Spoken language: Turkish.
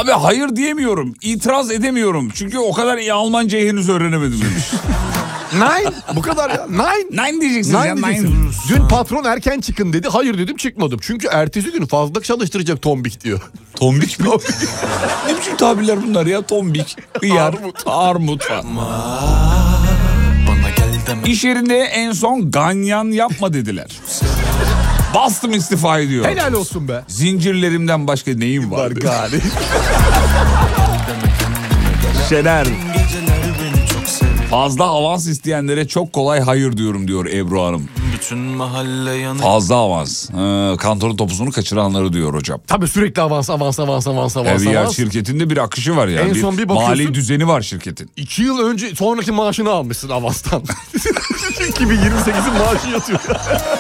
Abi hayır diyemiyorum, itiraz edemiyorum. Çünkü o kadar iyi Almancayı henüz öğrenemedim demiş. Nein. Bu kadar ya. Nein. Nein diyeceksin ya. Diyeceksin. Dün patron erken çıkın dedi. Hayır dedim, çıkmadım. Çünkü ertesi gün fazla çalıştıracak tombik diyor. Tombik mi? Ne biçim tabirler bunlar ya? Tombik, hıyar, armut falan. İş yerinde en son ganyan yapma dediler. Bastım istifayı diyor. Helal olsun be. Zincirlerimden başka neyim var? Gari. Şener. Fazla avans isteyenlere çok kolay hayır diyorum diyor Ebru Hanım. Bütün mahalle yanı. Fazla avans. Kantorun topuzunu kaçıranları diyor hocam. Tabii sürekli avans. Ya şirketinde bir akışı var yani. En son bir bakıyorsun, mali düzeni var şirketin. 2 yıl önce sonraki maaşını almışsın avanstan. 2028'in maaşı yatıyor.